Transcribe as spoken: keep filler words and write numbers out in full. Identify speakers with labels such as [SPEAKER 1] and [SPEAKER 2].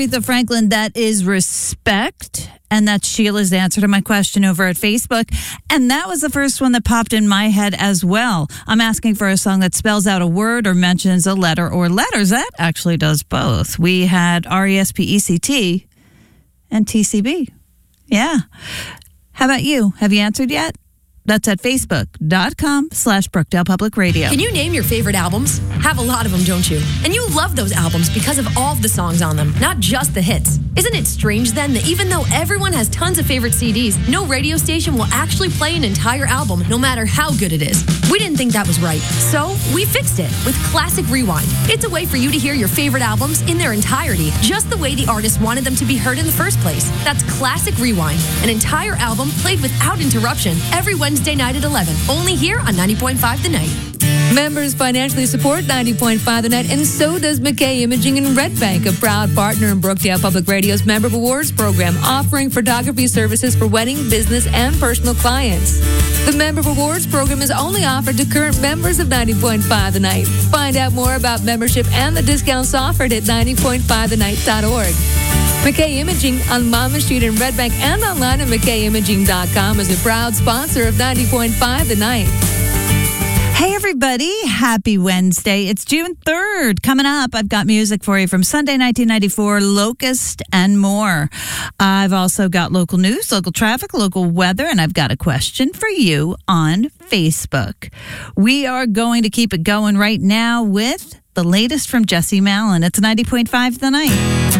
[SPEAKER 1] Aretha Franklin, that is Respect. And that's Sheila's answer to my question over at Facebook. And that was the first one that popped in my head as well. I'm asking for a song that spells out a word or mentions a letter or letters. That actually does both. We had R E S P E C T and T C B. Yeah. How about you? Have you answered yet? That's at facebook.com slash Brookdale Public Radio.
[SPEAKER 2] Can you name your favorite albums? Have a lot of them, don't you? And you love those albums because of all of the songs on them, not just the hits. Isn't it strange then that even though everyone has tons of favorite C Ds, no radio station will actually play an entire album no matter how good it is? We didn't think that was right, so we fixed it with Classic Rewind. It's a way for you to hear your favorite albums in their entirety, just the way the artist wanted them to be heard in the first place. That's Classic Rewind, an entire album played without interruption every Wednesday night at eleven, only here on ninety point five The Night.
[SPEAKER 3] Members financially support ninety point five The Night, and so does McKay Imaging in Red Bank, a proud partner in Brookdale Public Radio's Member Awards program, offering photography services for wedding, business, and personal clients. The Member Awards program is only offered to current members of ninety point five The Night. Find out more about membership and the discounts offered at ninety point five the night dot org. McKay Imaging on Monmouth Street in Red Bank and online at mckay imaging dot com is a proud sponsor of ninety point five The Night.
[SPEAKER 1] Hey, everybody. Happy Wednesday. It's June third. Coming up, I've got music for you from Sunday nineteen ninety-four, Locust, and more. I've also got local news, local traffic, local weather, and I've got a question for you on Facebook. We are going to keep it going right now with the latest from Jesse Malin. It's ninety point five The Night.